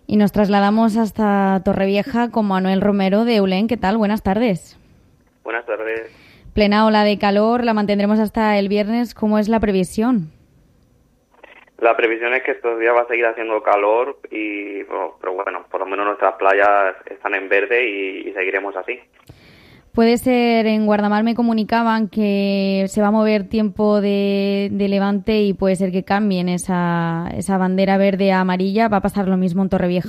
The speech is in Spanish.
Y nos trasladamos hasta Torrevieja con Manuel Romero de Eulén. ¿Qué tal? Buenas tardes. Buenas tardes. Plena ola de calor, la mantendremos hasta el viernes. ¿Cómo es la previsión? La previsión es que estos días va a seguir haciendo calor, pero bueno, por lo menos nuestras playas están en verde y seguiremos así. Puede ser, en Guardamar me comunicaban que se va a mover tiempo de levante y puede ser que cambien esa bandera verde a amarilla. ¿Va a pasar lo mismo en Torrevieja?